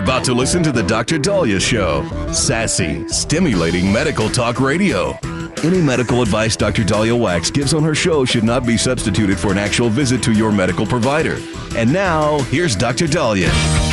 about to listen to the Dr. Daliah Show. Sassy, stimulating medical talk radio. Any medical advice Dr. Daliah Wax gives on her show should not be substituted for an actual visit to your medical provider. And now, here's Dr. Daliah.